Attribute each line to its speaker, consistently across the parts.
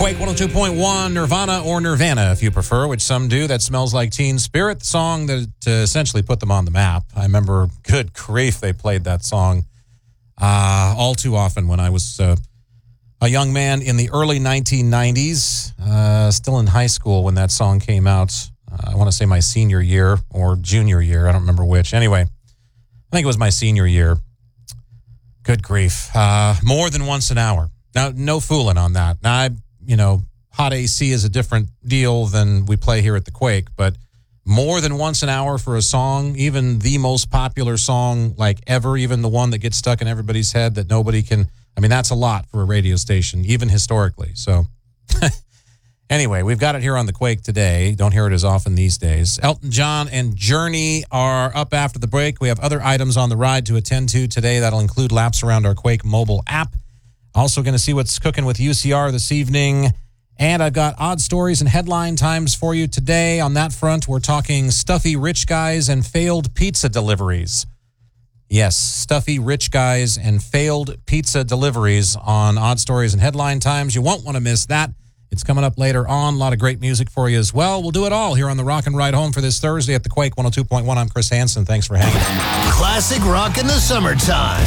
Speaker 1: Quake 102.1, Nirvana or Nirvana, if you prefer, which some do. That Smells Like Teen Spirit, the song that essentially put them on the map. I remember, good grief, they played that song all too often when I was a young man in the early 1990s, still in high school when that song came out. I want to say my senior year or junior year. I don't remember which. Anyway, I think it was my senior year. Good grief. More than once an hour. Now, no fooling on that. Now, hot AC is a different deal than we play here at the Quake, but more than once an hour for a song, even the most popular song like ever, even the one that gets stuck in everybody's head that nobody can, that's a lot for a radio station, even historically. So anyway, we've got it here on the Quake today. Don't hear it as often these days. Elton John and Journey are up after the break. We have other items on the ride to attend to today. That'll include laps around our Quake mobile app. Also going to see what's cooking with UCR this evening. And I've got odd stories and headline times for you today. On that front, we're talking stuffy rich guys and failed pizza deliveries. Yes, stuffy rich guys and failed pizza deliveries on odd stories and headline times. You won't want to miss that. It's coming up later on. A lot of great music for you as well. We'll do it all here on the Rock and Ride Home for this Thursday at the Quake 102.1. I'm Chris Hansen. Thanks for hanging out.
Speaker 2: Classic rock in the summertime.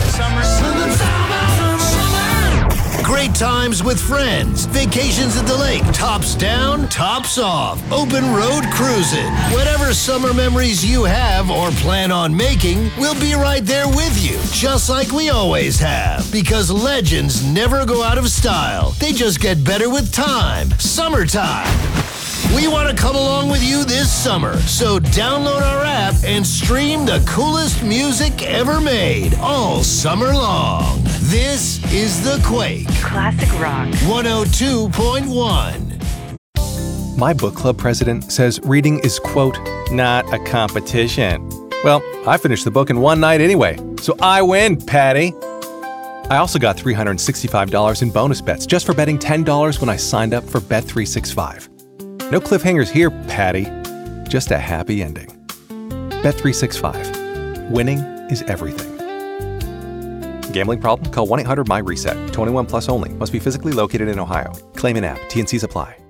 Speaker 2: Great times with friends. Vacations at the lake. Tops down, tops off. Open road cruising. Whatever summer memories you have or plan on making, we'll be right there with you. Just like we always have. Because legends never go out of style. They just get better with time. Summertime. We want to come along with you this summer, so download our app and stream the coolest music ever made all summer long. This is The Quake.
Speaker 3: Classic Rock.
Speaker 2: 102.1.
Speaker 4: My book club president says reading is, quote, not a competition. Well, I finished the book in one night anyway, so I win, Patty. I also got $365 in bonus bets just for betting $10 when I signed up for Bet365. No cliffhangers here, Patty. Just a happy ending. Bet365. Winning is everything. Gambling problem? Call 1-800-MY-RESET. 21 plus only. Must be physically located in Ohio. Claim in app. T&Cs apply.